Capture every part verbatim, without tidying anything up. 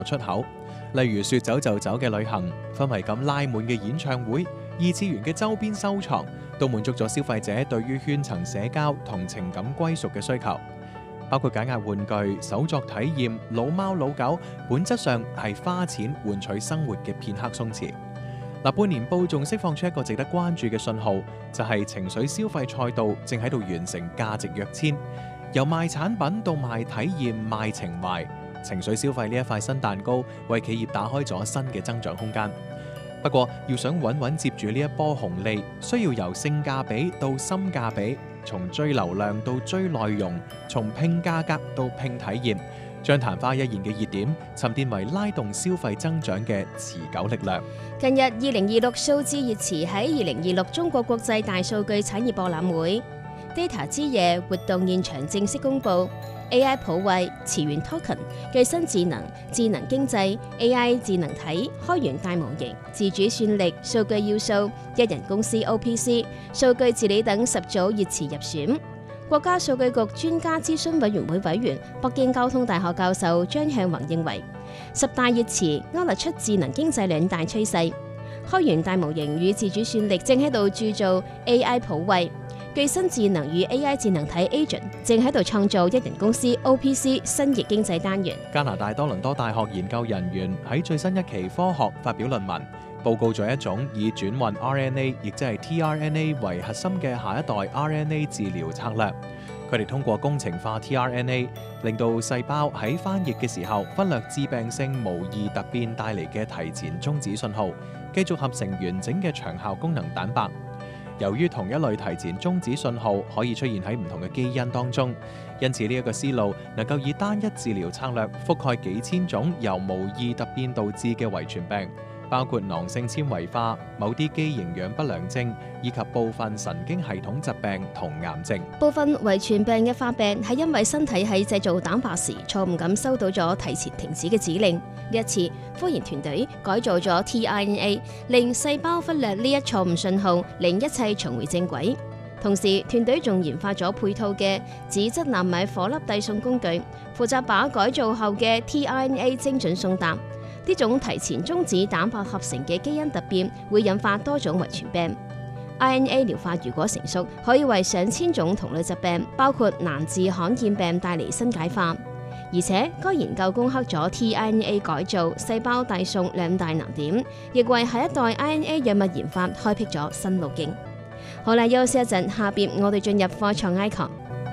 出口，例如說走就走嘅旅行、氛圍感拉滿嘅演唱會、二次元嘅周邊收藏，都滿足咗消費者對於圈層社交同情感歸屬嘅需求。包括解壓玩具、手作體驗、老貓老狗，本質上係花錢換取生活嘅片刻鬆弛。嗱，半年報仲釋放出一個值得關注嘅信號，就係、是、情緒消費賽道正喺度完成價值躍遷，由賣產品到賣體驗、賣情懷。情緒消費呢一塊新蛋糕，為企業打開咗新嘅增長空間。不過，要想穩穩接住呢一波紅利，需要由性價比到深價比，從追流量到追內容，從拼價格到拼體驗，將曇花一現嘅熱點沉澱為拉動消費增長嘅持久力量。 近日，二零二六數字熱詞喺二零二六中國國際大數據產業博覽會 Data 之夜活動現場正式公佈。A I 普惠、詞源 Token、具身智能、智能經濟、A I 智能體、開源大模型、自主算力、數據要素、一人公司 O P C、數據治理等十組熱詞入選。國家數據局專家諮詢委員會委員、北京交通大學教授張向宏認為，十大熱詞勾勒出智能經濟兩大趨勢。開源大模型與自主算力正喺度鑄造 A I 普惠。具身智能與 A I 智能體 Agent 正喺度創造一人公司 O P C 新型經濟單元。 加拿大多倫多大學研究人員喺最新一期科學發表論文，報告咗一種以轉運 R N A， 亦即係 T R N A 為核心嘅下一代 R N A 治療策略。佢哋通過工程化 T R N A， 令到細胞喺翻譯嘅時候忽略致病性無異突變帶嚟嘅提前終止信號，繼續合成完整嘅長效功能蛋白。由於同一類提前終止信號可以出現喺唔同嘅基因當中，因此呢一個思路能夠以單一治療策略覆蓋幾千種由無意突變導致嘅遺傳病，包括囊性纖維化、某啲肌營養不良症以及部分神經系統疾病同癌症。 部分遺傳病嘅發病係因為身體喺製造蛋白時錯誤咁收到咗提前停止嘅指令。呢一次，科研團隊改造咗 T R N A， 令細胞忽略呢一錯誤信號，令一切重回正軌。同時，團隊仲研發咗配套嘅紙質納米顆粒遞送工具，負責把改造後嘅 T R N A 精準送達。呢種提前終止蛋白合成嘅基因突變會引發多種遺傳病。R N A 療法如果成熟，可以為上千種同類疾病，包括難治罕見病帶嚟新解法。而且該研究攻克咗 T R N A 改造、細胞遞送兩大難點，亦為下一代 R N A 藥物研發開闢咗新路徑。好啦，休息一陣，下邊我哋進入科創 icon。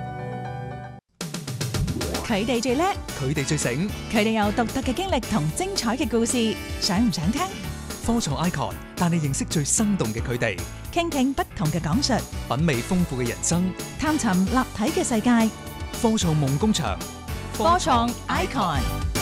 佢哋最叻， 佢哋最醒， 佢哋有獨特嘅經歷同精彩嘅故事，想唔想聽？ 科創 icon 帶你認識最生動嘅佢哋， 傾聽不同嘅講述， 品味豐富嘅人生， 探尋立體嘅世界。 科創夢工場， 科創 icon。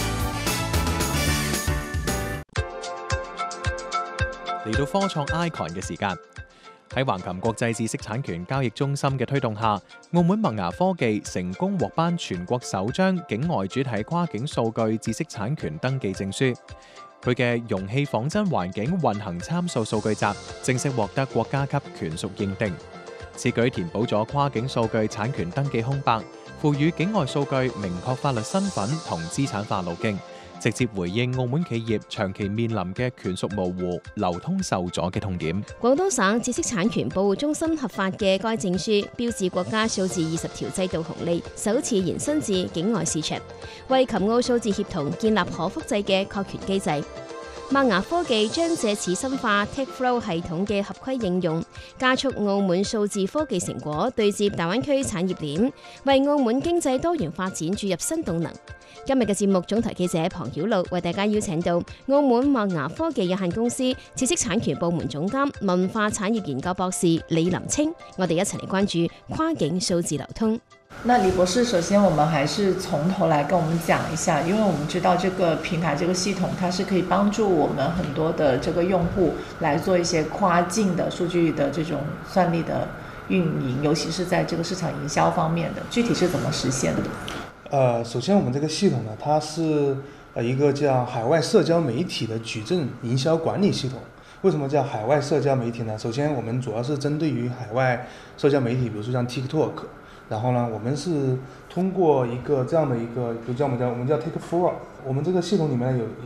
嚟到科創 icon 嘅時間。喺橫琴國際知識產權交易中心嘅推動下，澳門麥芽科技成功獲頒全國首張境外主體跨境數據知識產權登記證書。佢嘅容器仿真環境運行參數數據集正式獲得國家級權屬認定。此舉填補咗跨境數據產權登記空白，賦予境外數據明確法律身份同資產化路徑，直接回應澳門企業長期面臨嘅權屬模糊、流通受阻嘅痛點。 廣東省知識產權保護中心核發嘅該證書，標誌國家數字二十條制度紅利首次延伸至境外市場，為琴澳數字協同建立可複製嘅確權機制。麥芽科技將借此深化 TechFlow 系統嘅合規應用，加速澳門數字科技成果對接大灣區產業鏈，為澳門經濟多元發展注入新動能。今日嘅節目總台記者龐曉露為大家邀請到澳門麥芽科技有限公司知識產權部門總監、文化產業研究博士李林清，我哋一齊嚟關注跨境數字流通。 那李博士，首先我們還是從頭來跟我們講一下，因為我們知道這個平台這個系統它是可以幫助我們很多的這個用戶來做一些跨境的數據的這種算力的運營，尤其是在這個市場營銷方面的，具體是怎麼實現的？ 呃，首先我們這個系統呢，它是呃一個叫海外社交媒體的矩陣營銷管理系統。為什麼叫海外社交媒體呢？首先我們主要是針對於海外社交媒體，比如說像 TikTok。 然后呢，我们是通过一个这样的一个，比如叫我们叫我们叫 Take Four，我们这个系统里面有